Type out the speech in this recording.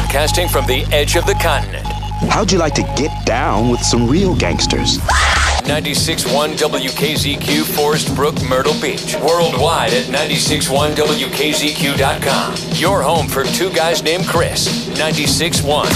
broadcasting from the edge of the continent. How'd you like to get down with some real gangsters? 96.1 WKZQ, Forest Brook, Myrtle Beach. Worldwide at 96.1WKZQ.com. Your home for two guys named Chris. 96.1